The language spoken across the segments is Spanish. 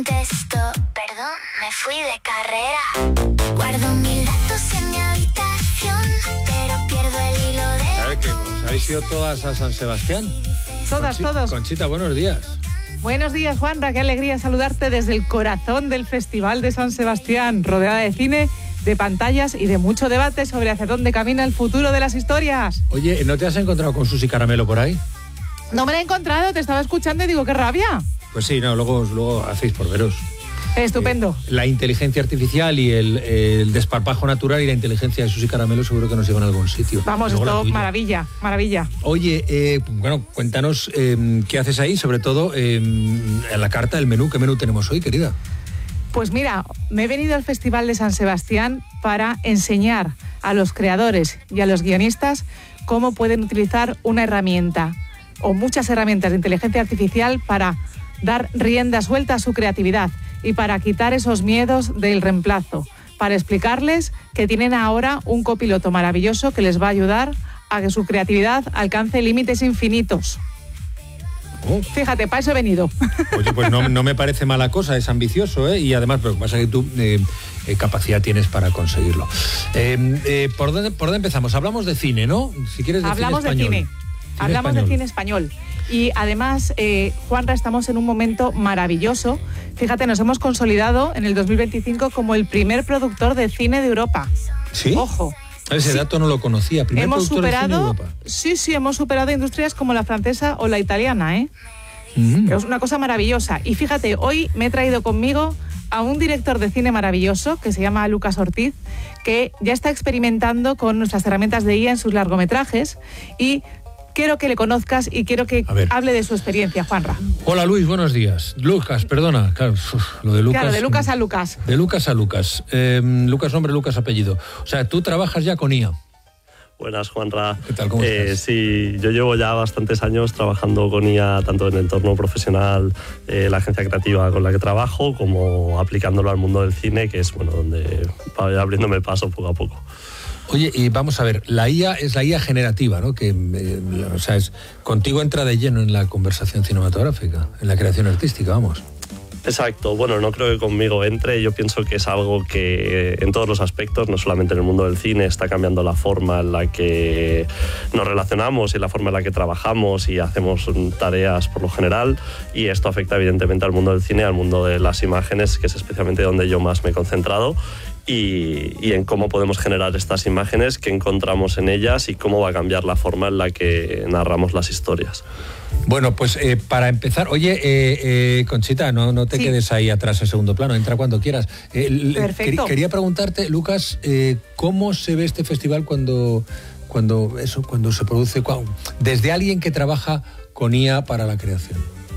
Contesto, perdón, me fui de carrera. Guardo 1000 datos en mi habitación, pero pierdo el hilo de... ¿Sabes que os habéis ido todas a San Sebastián? Todos. Conchita, buenos días. Buenos días, Juanra. Qué alegría saludarte desde el corazón del Festival de San Sebastián, rodeada de cine, de pantallas y de mucho debate sobre hacia dónde camina el futuro de las historias. Oye, ¿no te has encontrado con Susi Caramelo por ahí? No me la he encontrado, te estaba escuchando y digo, qué rabia. Pues sí, no, luego hacéis por veros. Estupendo. La inteligencia artificial y el desparpajo natural y la inteligencia de Susi Caramelo seguro que nos llevan a algún sitio. Vamos, esto, maravilla. Oye, bueno, cuéntanos qué haces ahí, sobre todo en la carta del menú. ¿Qué menú tenemos hoy, querida? Pues mira, me he venido al Festival de San Sebastián para enseñar a los creadores y a los guionistas cómo pueden utilizar una herramienta o muchas herramientas de inteligencia artificial para dar rienda suelta a su creatividad y para quitar esos miedos del reemplazo, para explicarles que tienen ahora un copiloto maravilloso que les va a ayudar a que su creatividad alcance límites infinitos. Oh. Fíjate, para eso he venido. Oye, pues no me parece mala cosa, es ambicioso, ¿eh? Y además, pero pasa que tú capacidad tienes para conseguirlo. ¿Por dónde empezamos? Hablamos de cine, ¿no? Si quieres, de Hablamos cine español. Hablamos de cine español. Y además, Juanra, estamos en un momento maravilloso. Fíjate, nos hemos consolidado en el 2025 como el primer productor de cine de Europa. ¿Sí? Ojo. Ese dato no lo conocía. Primer productor de cine de Europa. Sí, hemos superado industrias como la francesa o la italiana, ¿eh? Es una cosa maravillosa. Y fíjate, hoy me he traído conmigo a un director de cine maravilloso que se llama Lucas Ortiz, que ya está experimentando con nuestras herramientas de IA en sus largometrajes y quiero que le conozcas y quiero que hable de su experiencia, Juanra. Hola, Luis, buenos días. Lucas, perdona. Claro, lo de Lucas. Claro, de Lucas a Lucas. De Lucas a Lucas. Lucas nombre, Lucas apellido. O sea, tú trabajas ya con IA. Buenas, Juanra. ¿Qué tal? ¿Cómo estás? Sí, yo llevo ya bastantes años trabajando con IA, tanto en el entorno profesional, la agencia creativa con la que trabajo, como aplicándolo al mundo del cine, que es donde va abriéndome paso poco a poco. Oye, y vamos a ver, la IA es la IA generativa, ¿no? Que, o sea, contigo entra de lleno en la conversación cinematográfica, en la creación artística, vamos. Exacto, no creo que conmigo entre, yo pienso que es algo que en todos los aspectos, no solamente en el mundo del cine, está cambiando la forma en la que nos relacionamos y la forma en la que trabajamos y hacemos tareas por lo general, y esto afecta evidentemente al mundo del cine, al mundo de las imágenes, que es especialmente donde yo más me he concentrado, y en cómo podemos generar estas imágenes, qué encontramos en ellas y cómo va a cambiar la forma en la que narramos las historias. Bueno, pues para empezar, oye, Conchita, no te quedes ahí atrás en segundo plano, entra cuando quieras. Perfecto. Quería preguntarte, Lucas, ¿cómo se ve este festival cuando se produce desde alguien que trabaja con IA para la creación?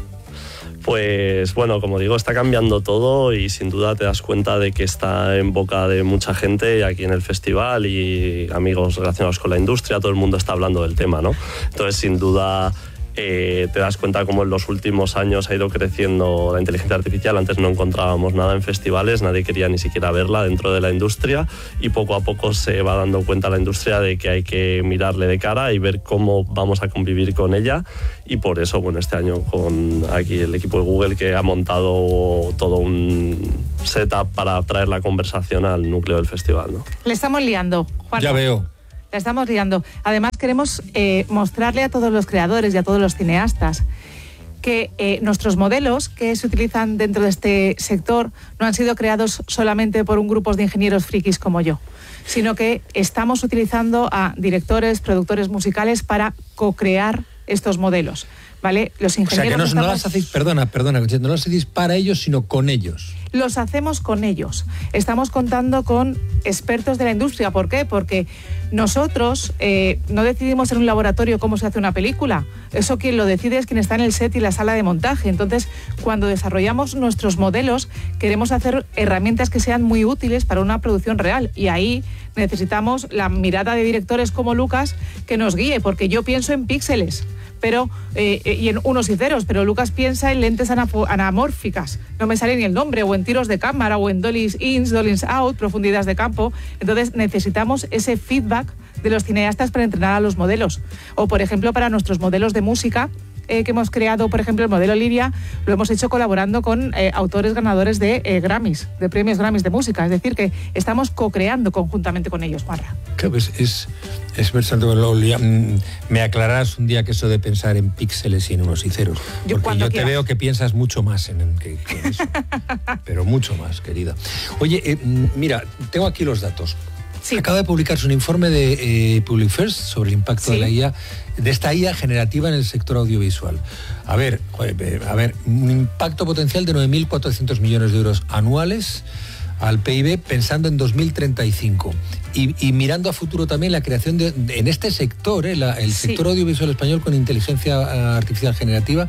Pues como digo, está cambiando todo y sin duda te das cuenta de que está en boca de mucha gente aquí en el festival y amigos relacionados con la industria, todo el mundo está hablando del tema, ¿no? Entonces, sin duda, te das cuenta cómo en los últimos años ha ido creciendo la inteligencia artificial. Antes no encontrábamos nada en festivales, nadie quería ni siquiera verla dentro de la industria, y poco a poco se va dando cuenta la industria de que hay que mirarle de cara y ver cómo vamos a convivir con ella, y por eso este año con aquí el equipo de Google, que ha montado todo un setup para traer la conversación al núcleo del festival, ¿no? Le estamos liando, Juan. Ya veo. La estamos liando. Además, queremos mostrarle a todos los creadores y a todos los cineastas que nuestros modelos que se utilizan dentro de este sector no han sido creados solamente por un grupo de ingenieros frikis como yo, sino que estamos utilizando a directores, productores musicales para co-crear estos modelos, ¿vale? Los ingenieros... O sea, que no las hacéis, perdona, no las hacéis para ellos, sino con ellos. Los hacemos con ellos. Estamos contando con expertos de la industria. ¿Por qué? Porque nosotros no decidimos en un laboratorio cómo se hace una película. Eso quien lo decide es quien está en el set y la sala de montaje. Entonces, cuando desarrollamos nuestros modelos, queremos hacer herramientas que sean muy útiles para una producción real. Y ahí necesitamos la mirada de directores como Lucas que nos guíe, porque yo pienso en píxeles, pero y en unos y ceros, pero Lucas piensa en lentes anamórficas, no me sale ni el nombre, o en tiros de cámara, o en dollies in, dollies out, profundidades de campo. Entonces necesitamos ese feedback de los cineastas para entrenar a los modelos. O, por ejemplo, para nuestros modelos de música, que hemos creado, por ejemplo, el modelo Liria, lo hemos hecho colaborando con autores ganadores de Grammys, de premios Grammys de música. Es decir, que estamos co-creando conjuntamente con ellos, Juanra. Claro, es bastante. Me aclararás un día que eso de pensar en píxeles y en unos y ceros. Porque yo te veo que piensas mucho más que eso. Pero mucho más, querida. Oye, mira, tengo aquí los datos. Sí. Acaba de publicarse un informe de Public First sobre el impacto de la IA, de esta IA generativa en el sector audiovisual. A ver, un impacto potencial de 9.400 millones de euros anuales al PIB, pensando en 2035 y mirando a futuro también la creación en este sector, el sector audiovisual español con inteligencia artificial generativa,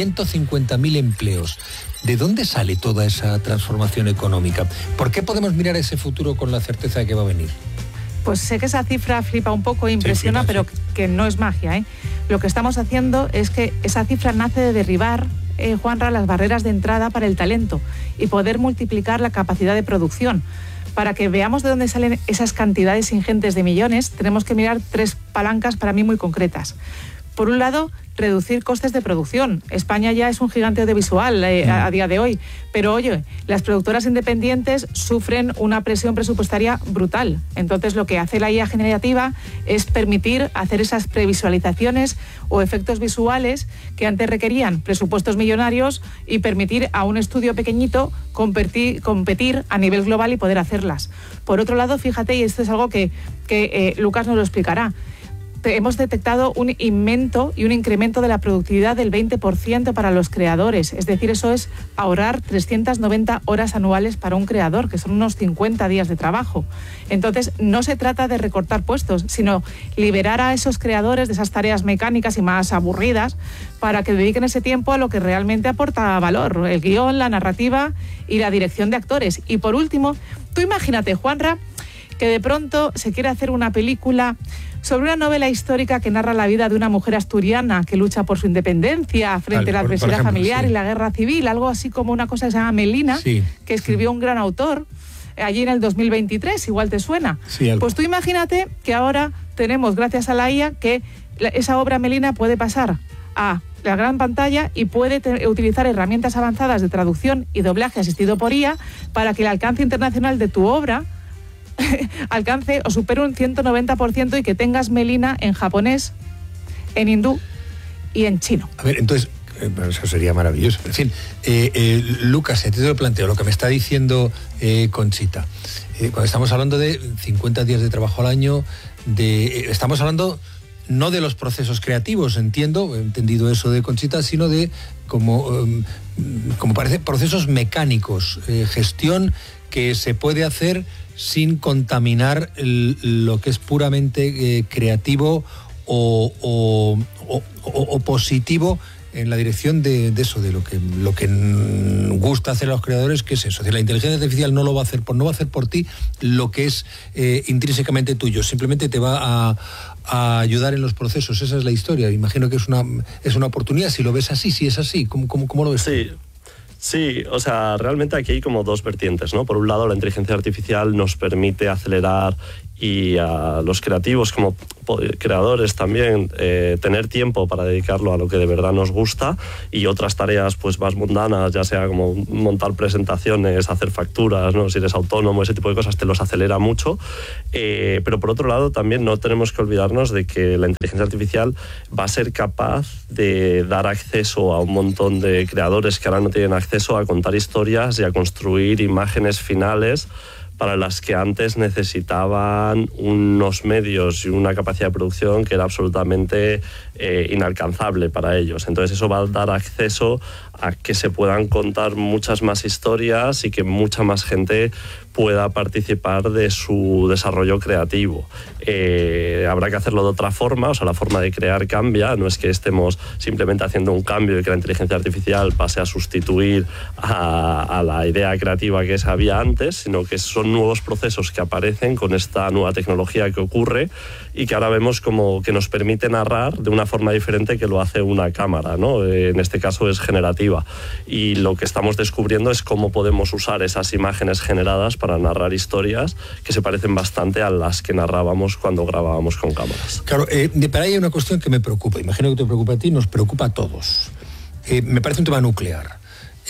150.000 empleos. ¿De dónde sale toda esa transformación económica? ¿Por qué podemos mirar ese futuro con la certeza de que va a venir? Pues sé que esa cifra flipa un poco, impresiona, pero que no es magia, ¿eh? Lo que estamos haciendo es que esa cifra nace de derribar, Juanra, las barreras de entrada para el talento y poder multiplicar la capacidad de producción. Para que veamos de dónde salen esas cantidades ingentes de millones, tenemos que mirar 3 palancas para mí muy concretas. Por un lado, reducir costes de producción. España ya es un gigante audiovisual a día de hoy, pero oye, las productoras independientes sufren una presión presupuestaria brutal. Entonces, lo que hace la IA generativa es permitir hacer esas previsualizaciones o efectos visuales que antes requerían presupuestos millonarios y permitir a un estudio pequeñito competir a nivel global y poder hacerlas. Por otro lado, fíjate, y esto es algo que Lucas nos lo explicará, hemos detectado un aumento y un incremento de la productividad del 20% para los creadores. Es decir, eso es ahorrar 390 horas anuales para un creador, que son unos 50 días de trabajo. Entonces, no se trata de recortar puestos, sino liberar a esos creadores de esas tareas mecánicas y más aburridas para que dediquen ese tiempo a lo que realmente aporta valor, el guión, la narrativa y la dirección de actores. Y por último, tú imagínate, Juanra, que de pronto se quiere hacer una película sobre una novela histórica que narra la vida de una mujer asturiana que lucha por su independencia frente a la adversidad familiar y la guerra civil, algo así como una cosa que se llama Melina, que escribió un gran autor allí en el 2023, igual te suena. Sí, pues tú imagínate que ahora tenemos, gracias a la IA, que esa obra Melina puede pasar a la gran pantalla y puede utilizar herramientas avanzadas de traducción y doblaje asistido por IA para que el alcance internacional de tu obra alcance o supere un 190% y que tengas Melina en japonés, en hindú y en chino. A ver, entonces, eso sería maravilloso. En fin, Lucas, te lo planteo, lo que me está diciendo Conchita. Cuando estamos hablando de 50 días de trabajo al año, estamos hablando no de los procesos creativos, he entendido eso de Conchita, sino de, como parece, procesos mecánicos, gestión que se puede hacer sin contaminar lo que es puramente creativo o positivo en la dirección de eso, de lo que gusta hacer a los creadores, que es eso. La inteligencia artificial no va a hacer por ti lo que es intrínsecamente tuyo, simplemente te va a ayudar en los procesos. Esa es la historia. Imagino que es una oportunidad, si lo ves así, si es así. ¿Cómo lo ves tú? Sí, o sea, realmente aquí hay como 2 vertientes, ¿no? Por un lado, la inteligencia artificial nos permite acelerar y a los creativos como creadores también tener tiempo para dedicarlo a lo que de verdad nos gusta, y otras tareas pues más mundanas, ya sea como montar presentaciones, hacer facturas, ¿no? Si eres autónomo, ese tipo de cosas te los acelera mucho, pero por otro lado también no tenemos que olvidarnos de que la inteligencia artificial va a ser capaz de dar acceso a un montón de creadores que ahora no tienen acceso a contar historias y a construir imágenes finales para las que antes necesitaban unos medios y una capacidad de producción que era absolutamente inalcanzable para ellos. Entonces eso va a dar acceso a que se puedan contar muchas más historias y que mucha más gente pueda participar de su desarrollo creativo. Habrá que hacerlo de otra forma, o sea, la forma de crear cambia, no es que estemos simplemente haciendo un cambio y que la inteligencia artificial pase a sustituir a la idea creativa que había antes, sino que son nuevos procesos que aparecen con esta nueva tecnología que ocurre y que ahora vemos como que nos permite narrar de una forma diferente que lo hace una cámara, ¿no? En este caso es generativa narrativa. Y lo que estamos descubriendo es cómo podemos usar esas imágenes generadas para narrar historias que se parecen bastante a las que narrábamos cuando grabábamos con cámaras. Claro, para ahí hay una cuestión que me preocupa. Imagino que te preocupa a ti, nos preocupa a todos. Me parece un tema nuclear.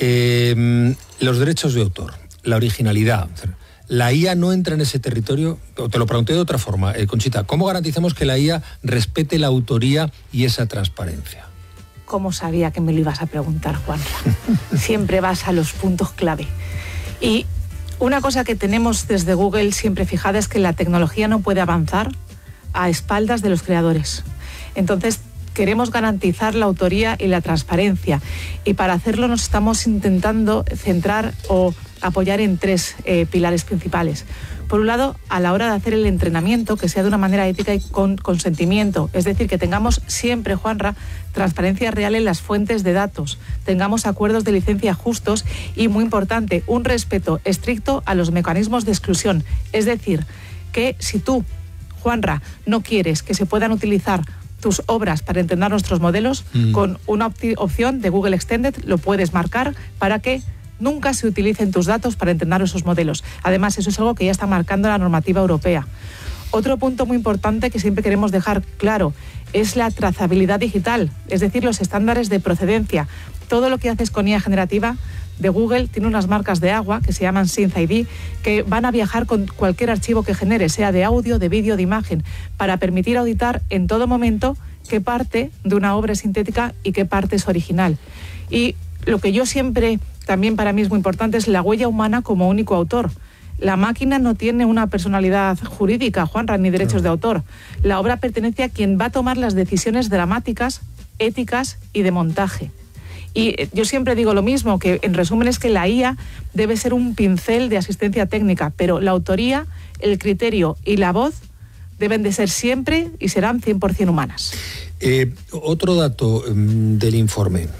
Los derechos de autor, la originalidad. ¿La IA no entra en ese territorio? O te lo pregunté de otra forma, Conchita. ¿Cómo garantizamos que la IA respete la autoría y esa transparencia? ¿Cómo sabía que me lo ibas a preguntar, Juanra? Siempre vas a los puntos clave. Y una cosa que tenemos desde Google siempre fijada es que la tecnología no puede avanzar a espaldas de los creadores. Entonces, queremos garantizar la autoría y la transparencia. Y para hacerlo nos estamos intentando centrar o apoyar en tres pilares principales. Por un lado, a la hora de hacer el entrenamiento, que sea de una manera ética y con consentimiento. Es decir, que tengamos siempre, Juanra, transparencia real en las fuentes de datos, tengamos acuerdos de licencia justos y, muy importante, un respeto estricto a los mecanismos de exclusión. Es decir, que si tú, Juanra, no quieres que se puedan utilizar tus obras para entrenar nuestros modelos, con una opción de Google Extended lo puedes marcar para que nunca se utilicen tus datos para entrenar esos modelos. Además, eso es algo que ya está marcando la normativa europea. Otro punto muy importante que siempre queremos dejar claro es la trazabilidad digital, es decir, los estándares de procedencia. Todo lo que haces con IA generativa de Google tiene unas marcas de agua que se llaman SynthID, que van a viajar con cualquier archivo que genere, sea de audio, de vídeo, de imagen, para permitir auditar en todo momento qué parte de una obra es sintética y qué parte es original. Y lo que yo siempre, también para mí es muy importante, es la huella humana como único autor. La máquina no tiene una personalidad jurídica, Juanra, ni derechos de autor. La obra pertenece a quien va a tomar las decisiones dramáticas, éticas y de montaje. Y yo siempre digo lo mismo, que en resumen es que la IA debe ser un pincel de asistencia técnica, pero la autoría, el criterio y la voz deben de ser siempre y serán 100% humanas. Otro dato del informe.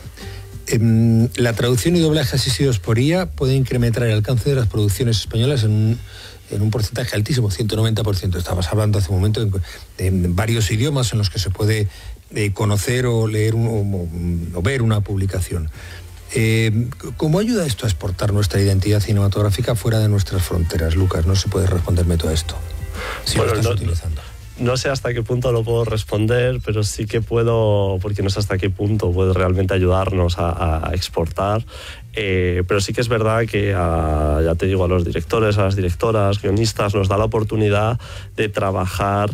La traducción y doblaje asistidos por IA puede incrementar el alcance de las producciones españolas en un porcentaje altísimo, 190%. Estabas hablando hace un momento de varios idiomas en los que se puede conocer o leer o ver una publicación. ¿Cómo ayuda esto a exportar nuestra identidad cinematográfica fuera de nuestras fronteras, Lucas? No se puede responderme todo esto. Si bueno, lo estás utilizando. No sé hasta qué punto lo puedo responder, pero sí que puedo, porque no sé hasta qué punto puede realmente ayudarnos a exportar. Pero sí que es verdad que, ya te digo, a los directores, a las directoras, guionistas, nos da la oportunidad de trabajar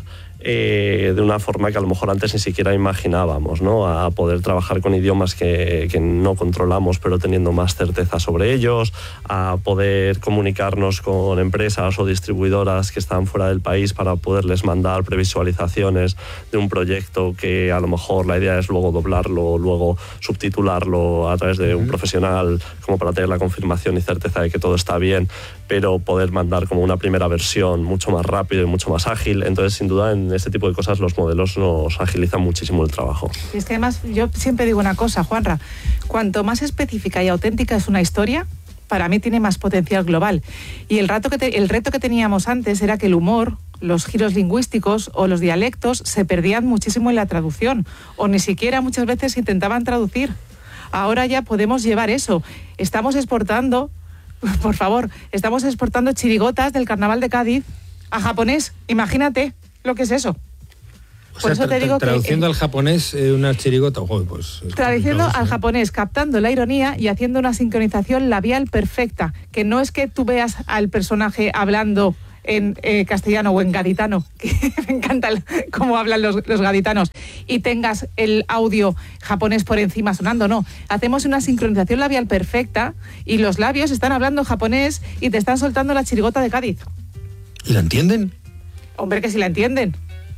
de una forma que a lo mejor antes ni siquiera imaginábamos, ¿no? A poder trabajar con idiomas que no controlamos, pero teniendo más certeza sobre ellos, a poder comunicarnos con empresas o distribuidoras que están fuera del país para poderles mandar previsualizaciones de un proyecto que a lo mejor la idea es luego doblarlo, luego subtitularlo a través de un profesional, como para tener la confirmación y certeza de que todo está bien, pero poder mandar como una primera versión mucho más rápido y mucho más ágil. Entonces, sin duda, en este tipo de cosas los modelos nos agilizan muchísimo el trabajo. Y es que además yo siempre digo una cosa, Juanra, cuanto más específica y auténtica es una historia, para mí tiene más potencial global. Y el reto que teníamos antes era que el humor, los giros lingüísticos o los dialectos se perdían muchísimo en la traducción, o ni siquiera muchas veces intentaban traducir. Ahora ya podemos llevar eso. Estamos exportando, por favor, chirigotas del Carnaval de Cádiz a japonés. Imagínate lo que es eso. Por eso te digo traduciendo al japonés una chirigota. Pues, traduciendo al japonés, captando la ironía y haciendo una sincronización labial perfecta. Que no es que tú veas al personaje hablando en castellano o en gaditano, que me encanta cómo hablan los gaditanos, y tengas el audio japonés por encima sonando, no. Hacemos una sincronización labial perfecta y los labios están hablando japonés y te están soltando la chirigota de Cádiz. ¿Y la entienden? Hombre, que sí la entienden.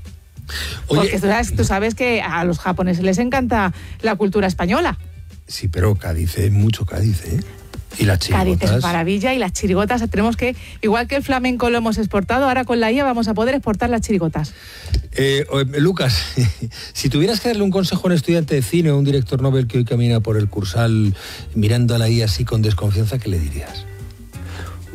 Oye, porque tú sabes que a los japoneses les encanta la cultura española. Sí, pero Cádiz, mucho Cádiz, ¿eh? Y las chirigotas. Cádiz es maravilla, y las chirigotas tenemos que, igual que el flamenco lo hemos exportado, ahora con la IA vamos a poder exportar las chirigotas. Lucas, si tuvieras que darle un consejo a un estudiante de cine o a un director Nobel que hoy camina por el Cursal mirando a la IA así con desconfianza, ¿qué le dirías?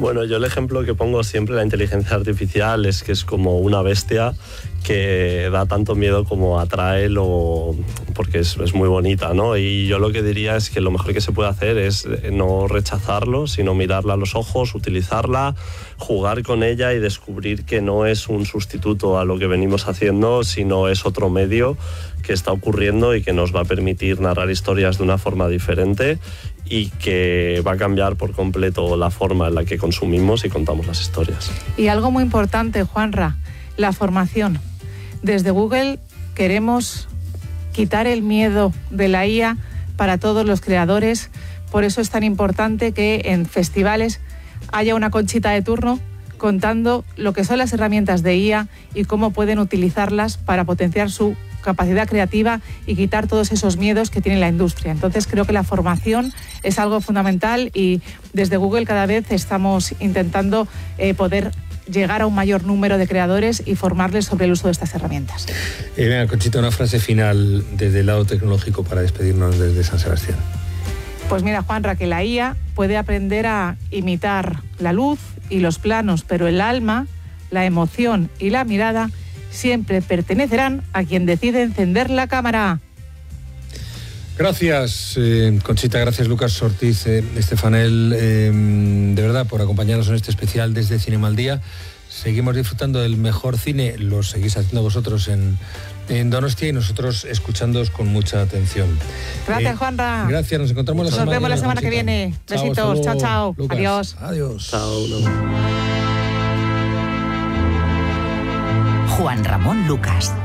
Bueno, yo el ejemplo que pongo siempre, la inteligencia artificial, es que es como una bestia que da tanto miedo como atrae, porque es muy bonita, ¿no? Y yo lo que diría es que lo mejor que se puede hacer es no rechazarlo, sino mirarla a los ojos, utilizarla, jugar con ella y descubrir que no es un sustituto a lo que venimos haciendo, sino es otro medio que está ocurriendo y que nos va a permitir narrar historias de una forma diferente y que va a cambiar por completo la forma en la que consumimos y contamos las historias. Y algo muy importante, Juanra, la formación. Desde Google queremos quitar el miedo de la IA para todos los creadores. Por eso es tan importante que en festivales haya una Conchita de turno contando lo que son las herramientas de IA y cómo pueden utilizarlas para potenciar su capacidad creativa y quitar todos esos miedos que tiene la industria. Entonces creo que la formación es algo fundamental y desde Google cada vez estamos intentando poder llegar a un mayor número de creadores y formarles sobre el uso de estas herramientas. Venga, Conchita, una frase final desde el lado tecnológico para despedirnos desde San Sebastián. Pues mira, Juanra, que la IA puede aprender a imitar la luz y los planos, pero el alma, la emoción y la mirada siempre pertenecerán a quien decide encender la cámara. Gracias, Conchita, gracias, Lucas Ortiz, Estefanel, de verdad, por acompañarnos en este especial desde Cinema al Día. Seguimos disfrutando del mejor cine, lo seguís haciendo vosotros en Donostia y nosotros escuchándoos con mucha atención. Gracias, Juanra. Gracias, nos encontramos nos vemos la semana que viene. Besitos, chao, chao. Lucas, adiós. Adiós. Chao. Juan Ramón Lucas.